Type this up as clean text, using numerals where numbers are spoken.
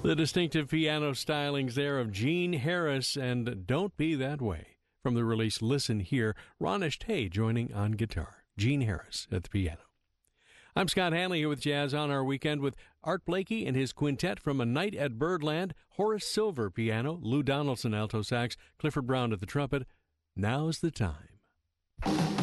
The distinctive piano stylings there of Gene Harris and Don't Be That Way. From the release Listen Here, Ronish Tay joining on guitar, Gene Harris at the piano. I'm Scott Hanley here with Jazz on Our Weekend with Art Blakey and his quintet from A Night at Birdland, Horace Silver piano, Lou Donaldson alto sax, Clifford Brown at the trumpet. Now's the time.